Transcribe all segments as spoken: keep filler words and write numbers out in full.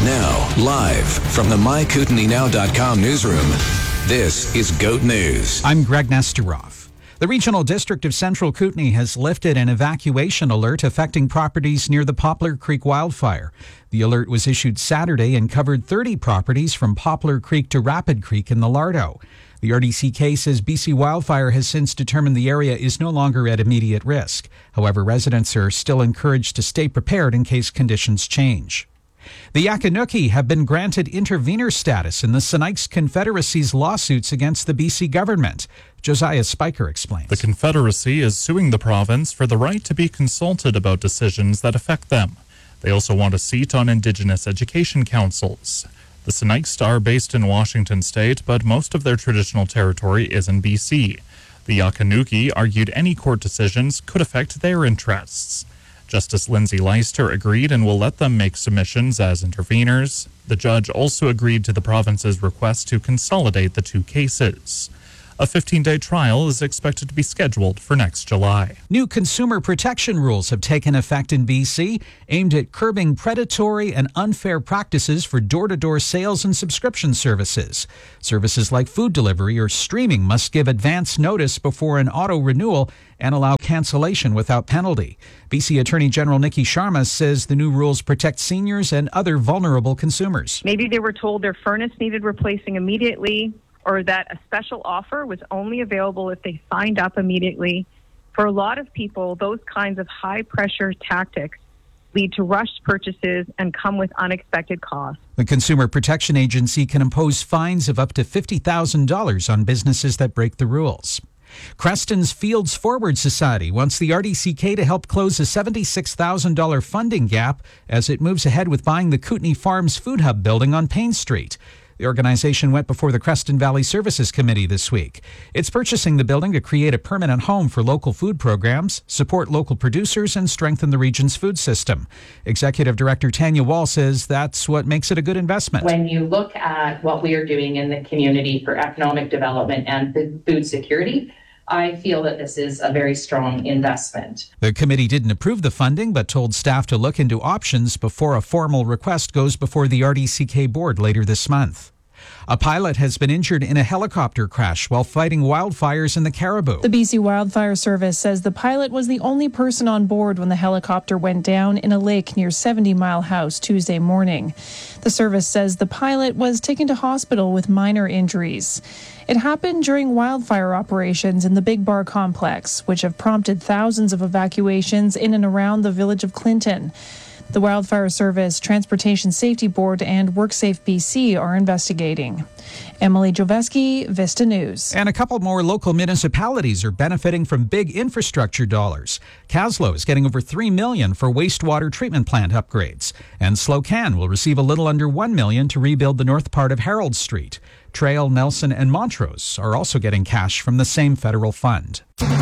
Now, live from the my kootenai now dot com newsroom, this is GOAT News. I'm Greg Nesterov. The Regional District of Central Kootenai has lifted an evacuation alert affecting properties near the Poplar Creek wildfire. The alert was issued Saturday and covered thirty properties from Poplar Creek to Rapid Creek in the Lardo. The R D C K says B C Wildfire has since determined the area is no longer at immediate risk. However, residents are still encouraged to stay prepared in case conditions change. The Yakanuki have been granted intervener status in the Sinaiks Confederacy's lawsuits against the B C government. Josiah Spiker explains. The Confederacy is suing the province for the right to be consulted about decisions that affect them. They also want a seat on Indigenous education councils. The Sinaiks are based in Washington state, but most of their traditional territory is in B C. The Yakanuki argued any court decisions could affect their interests. Justice Lindsay Leister agreed and will let them make submissions as interveners. The judge also agreed to the province's request to consolidate the two cases. A fifteen-day trial is expected to be scheduled for next July. New consumer protection rules have taken effect in B C, aimed at curbing predatory and unfair practices for door-to-door sales and subscription services. Services like food delivery or streaming must give advance notice before an auto-renewal and allow cancellation without penalty. B C Attorney General Nikki Sharma says the new rules protect seniors and other vulnerable consumers. Maybe they were told their furnace needed replacing immediately, or that a special offer was only available if they signed up immediately. For a lot of people, those kinds of high-pressure tactics lead to rushed purchases and come with unexpected costs. The Consumer Protection Agency can impose fines of up to fifty thousand dollars on businesses that break the rules. Creston's Fields Forward Society wants the R D C K to help close a seventy-six thousand dollars funding gap as it moves ahead with buying the Kootenai Farms Food Hub building on Payne Street. The organization went before the Creston Valley Services Committee this week. It's purchasing the building to create a permanent home for local food programs, support local producers, and strengthen the region's food system. Executive Director Tanya Wall says that's what makes it a good investment. When you look at what we are doing in the community for economic development and food security, I feel that this is a very strong investment. The committee didn't approve the funding, but told staff to look into options before a formal request goes before the R D C K board later this month. A pilot has been injured in a helicopter crash while fighting wildfires in the Caribou. The B C Wildfire Service says the pilot was the only person on board when the helicopter went down in a lake near seventy Mile House Tuesday morning. The service says the pilot was taken to hospital with minor injuries. It happened during wildfire operations in the Big Bar complex, which have prompted thousands of evacuations in and around the village of Clinton. The Wildfire Service, Transportation Safety Board, and WorkSafe B C are investigating. Emily Joveski, Vista News. And a couple more local municipalities are benefiting from big infrastructure dollars. Caslow is getting over three million dollars for wastewater treatment plant upgrades, and Slocan will receive a little under one million dollars to rebuild the north part of Harold Street. Trail, Nelson, and Montrose are also getting cash from the same federal fund.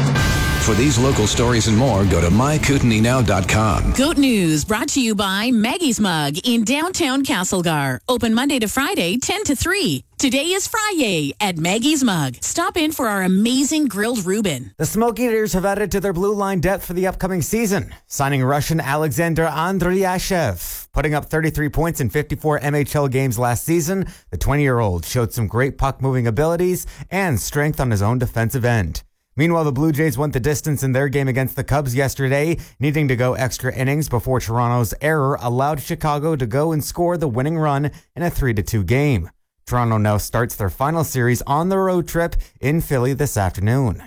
For these local stories and more, go to my kootenai now dot com. GOAT News brought to you by Maggie's Mug in downtown Castlegar. Open Monday to Friday, ten to three. Today is Friday at Maggie's Mug. Stop in for our amazing grilled Reuben. The Smoke Eaters have added to their blue line depth for the upcoming season, signing Russian Alexander Andriashev. Putting up thirty-three points in fifty-four M H L games last season, the twenty-year-old showed some great puck-moving abilities and strength on his own defensive end. Meanwhile, the Blue Jays went the distance in their game against the Cubs yesterday, needing to go extra innings before Toronto's error allowed Chicago to go and score the winning run in a three to two game. Toronto now starts their final series on the road trip in Philly this afternoon.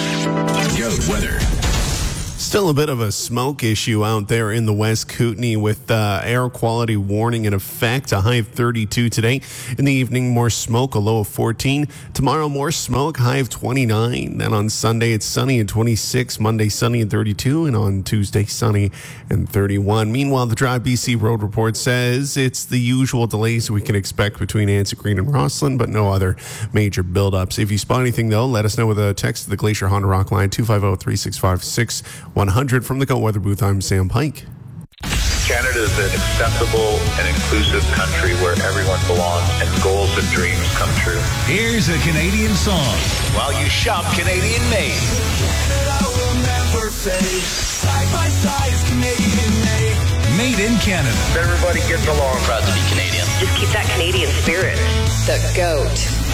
Goat weather. Still a bit of a smoke issue out there in the West Kootenai with uh, air quality warning in effect. A high of thirty-two today. In the evening, more smoke, a low of fourteen. Tomorrow, more smoke, high of twenty-nine. Then on Sunday, it's sunny and twenty-six. Monday, sunny and thirty-two. And on Tuesday, sunny and thirty-one. Meanwhile, the Drive B C Road Report says it's the usual delays we can expect between Anza Green and Rosslyn, but no other major buildups. If you spot anything, though, let us know with a text to the Glacier Honda Rock line, two five zero, three six five, six one hundred. From the GOAT Weather Booth, I'm Sam Pike. Canada is an acceptable and inclusive country where everyone belongs and goals and dreams come true. Here's a Canadian song while you shop Canadian made. I will never fade. Side by side is Canadian made. made in Canada. Everybody gets along. Proud to be Canadian. Just keep that Canadian spirit. The GOAT.